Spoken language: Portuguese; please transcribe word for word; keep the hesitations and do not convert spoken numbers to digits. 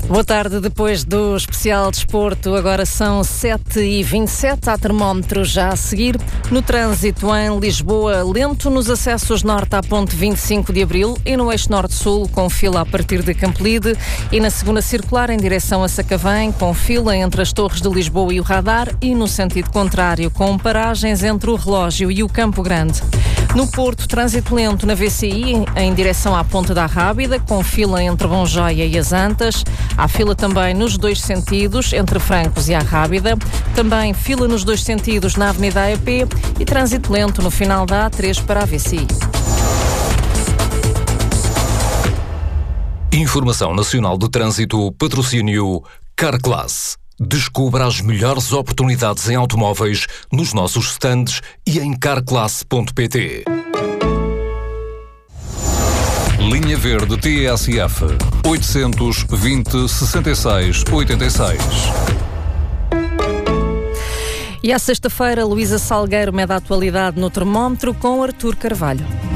Boa tarde, depois do especial desporto, agora são sete e vinte e sete, há termómetro já a seguir. No trânsito em Lisboa, lento nos acessos norte à ponte vinte e cinco de abril e no eixo norte-sul, com fila a partir de Campolide, e na segunda circular em direção a Sacavém, com fila entre as Torres de Lisboa e o Radar, e no sentido contrário, com paragens entre o Relógio e o Campo Grande. No Porto, trânsito lento na V C I em direção à Ponte da Rábida, com fila entre Bonjoia e as Antas. Há fila também nos dois sentidos, entre Francos e a Rábida. Também fila nos dois sentidos na Avenida A E P e trânsito lento no final da A três para a V C I. Informação Nacional de Trânsito, patrocínio Carclass. Descubra as melhores oportunidades em automóveis nos nossos stands e em carclass ponto pt. Linha Verde T S F oitocentos, vinte, sessenta e seis, oitenta e seis. E à sexta-feira, Luísa Salgueiro mede a atualidade no termómetro com Artur Carvalho.